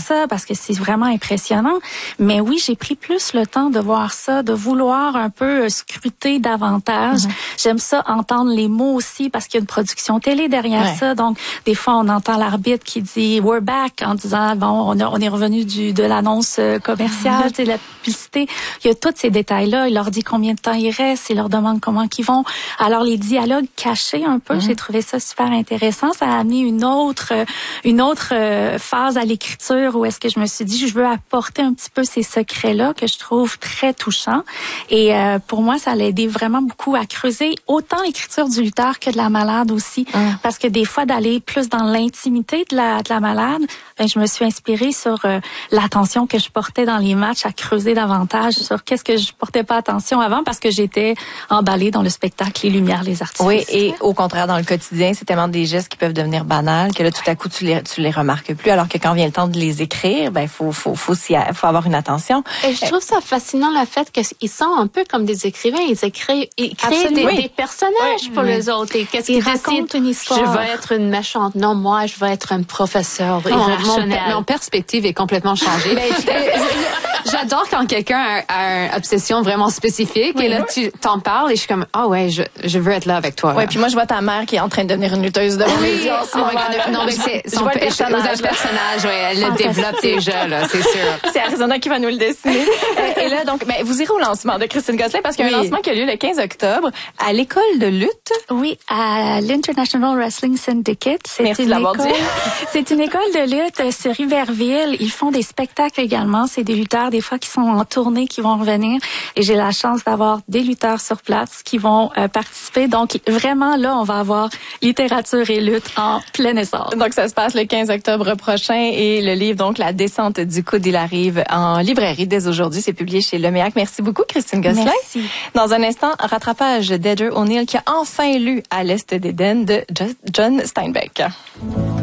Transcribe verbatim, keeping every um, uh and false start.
ça parce que c'est vraiment impressionnant. Mais oui, j'ai pris plus le temps de voir ça, de vouloir un peu scruter davantage. Mm-hmm. J'aime ça entendre les mots aussi parce qu'il y a une production télé derrière ouais. ça. Donc, des fois, on entend l'arbitre qui dit « we're back » en disant « bon, on, a, on est revenu du, de l'annonce commerciale, mm-hmm. de la publicité ». Il y a tous ces détails-là. Il leur dit combien de temps il reste, il leur demande comment qu'ils vont. Alors, les dialogues cachés un peu, mm-hmm. j'ai trouvé ça super intéressant. Ça a amené une autre, une autre phase à l'écriture où est-ce que je me suis dit, je veux apporter un petit peu ces secrets-là que je trouve très touchants. Et euh, pour moi, ça l'a aidé vraiment beaucoup à creuser autant l'écriture du lutteur que de la malade aussi. Mm. Parce que des fois, d'aller plus dans l'intimité de la, de la malade, ben, je me suis inspirée sur euh, l'attention que je portais dans les matchs, à creuser davantage sur qu'est-ce que je portais pas attention avant parce que j'étais emballée dans le spectacle, les lumières, les artifices. Oui, et au contraire, dans le quotidien, c'est tellement des gestes qui peuvent devenir banals que là, tout à coup, tu les, tu les remarques plus. Alors que quand vient le temps de les écrire, ben, faut, faut, faut, s'y, faut avoir une attention. Et je trouve ça fascinant, le fait qu'ils sont un peu comme des écrivains. Ils écrivent, ils créent des, oui. des personnages oui. pour oui. les autres. Et qu'est-ce ils qu'ils racontent une histoire. Je vais être une méchante. Non, moi, je vais être un professeur oh, irrationnel. Mon, mon perspective est complètement changée. J'adore quand quelqu'un a, a une obsession vraiment spécifique oui, et là, oui. tu t'en parles et je suis comme, ah oh, ouais, je, je veux être là avec toi. Oui, puis moi, je vois ta mère qui est en train de devenir une lutteuse de oui, oh God, non, mais c'est son pe- personnage, personnage ouais, elle le développe déjà, là, c'est sûr. C'est Arizona qui va nous le dessiner. et, et là, donc, ben, vous irez au lancement de Christine Gosselin parce qu'il y a oui. un lancement qui a lieu le quinze octobre à l'école de lutte. Oui, à l'International Wrestling Syndicate. C'est Merci une de l'avoir école, dit. C'est une école de lutte sur Riverville. Ils font des spectacles également. C'est des lutteurs, des fois, qui sont en tournée, qui vont revenir. Et j'ai la chance d'avoir des lutteurs sur place qui vont euh, participer. Donc, vraiment, là, on va avoir littérature et lutte en plein essor. Donc, ça se passe le quinze octobre prochain et le livre, donc, La descente du coude, il arrive en librairie dès aujourd'hui. C'est publié chez Leméac. Merci beaucoup, Christine Gosselin. Merci. Dans un instant, rattrapage d'Heather O'Neill qui a enfin lu À l'Est d'Éden de John Steinbeck.